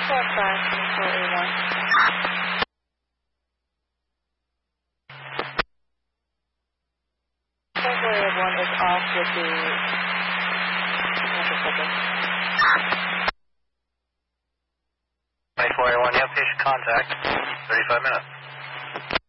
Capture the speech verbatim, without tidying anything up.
five, four A one. four A one is off with the motorcycle. twenty-four A one, yep, patient contact, thirty-five minutes.